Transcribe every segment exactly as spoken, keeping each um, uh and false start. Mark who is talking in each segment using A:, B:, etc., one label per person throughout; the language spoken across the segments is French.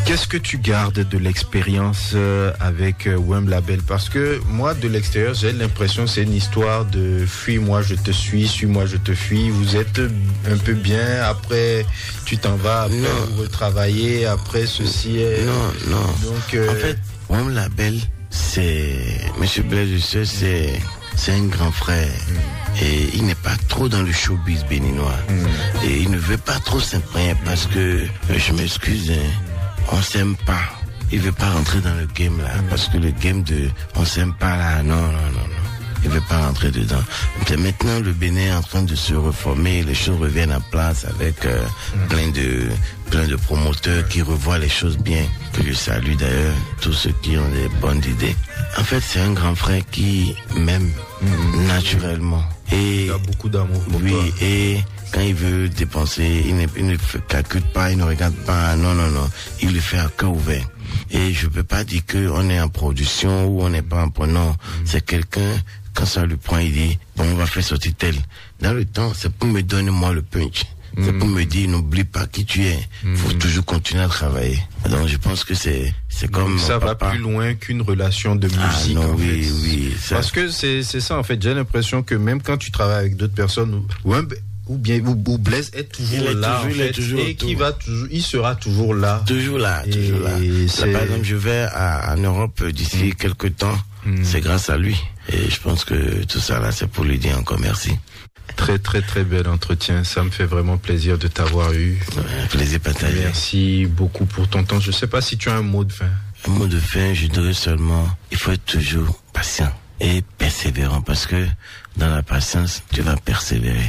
A: Qu'est-ce que tu gardes de l'expérience euh, avec euh, Wham Label? Parce que moi, de l'extérieur, j'ai l'impression que c'est une histoire de fuis-moi, je te suis, suis-moi, je te fuis. Vous êtes un peu bien, après tu t'en vas, après non. vous retravaillez, après ceci est...
B: Non, non.
A: Donc, euh...
B: en fait, Wham Label, c'est... Monsieur Blaise, je sais, c'est... c'est un grand frère. Mm. Et il n'est pas trop dans le showbiz béninois. Mm. Et il ne veut pas trop s'imprégner parce que, je m'excuse, hein, on s'aime pas. Il veut pas rentrer dans le game là, parce que le game de on s'aime pas là, non, non, non, non. Il veut pas rentrer dedans. Et maintenant, le Bénin est en train de se reformer, les choses reviennent en place avec euh, mmh. plein de plein de promoteurs qui revoient les choses bien. Que je salue d'ailleurs tous ceux qui ont des bonnes idées. En fait, c'est un grand frère qui m'aime mmh. naturellement. Et
A: il a beaucoup d'amour pour
B: oui,
A: toi.
B: Et quand il veut dépenser, il ne, il ne calcule pas, il ne regarde pas, non, non, non. Il le fait à cœur ouvert. Et je peux pas dire qu'on est en production ou on n'est pas en production. Mm. C'est quelqu'un, quand ça lui prend, il dit, bon, on va faire sortir tel. Dans le temps, c'est pour me donner moi le punch. Mm. C'est pour me dire, n'oublie pas qui tu es. Mm. Faut toujours continuer à travailler. Donc je pense que c'est, c'est comme
A: ça va
B: papa.
A: plus loin qu'une relation de musique. Ah
B: non,
A: en
B: oui,
A: fait.
B: oui.
A: Ça... Parce que c'est, c'est ça, en fait. J'ai l'impression que même quand tu travailles avec d'autres personnes, ou un, ou bien ou, ou Blaise est toujours
B: il est
A: là
B: toujours,
A: en
B: il
A: fait,
B: est toujours
A: et qui va toujours, il sera toujours là
B: toujours là et toujours là, là par exemple je vais à, en Europe d'ici mmh. quelques temps mmh. c'est grâce à lui et je pense que tout ça là c'est pour lui dire encore merci.
A: Très très très bel entretien, ça me fait vraiment plaisir de t'avoir eu.
B: Ouais, plaisir partagé.
A: Merci beaucoup pour ton temps. Je sais pas si tu as un mot de fin.
B: Un mot de fin, je dirais seulement il faut être toujours patient et persévérant parce que dans la patience tu vas persévérer.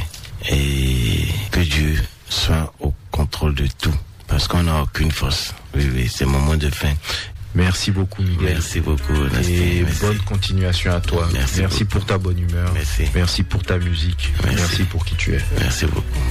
B: Et que Dieu soit au contrôle de tout, parce qu'on n'a aucune force. Oui, oui, c'est mon mot de fin.
A: Merci beaucoup, Miguel.
B: Merci beaucoup, Nasty.
A: Et
B: merci.
A: Bonne continuation à toi.
B: Merci,
A: merci pour ta bonne humeur.
B: Merci.
A: Merci pour ta musique.
B: Merci.
A: Merci pour qui tu es.
B: Merci beaucoup.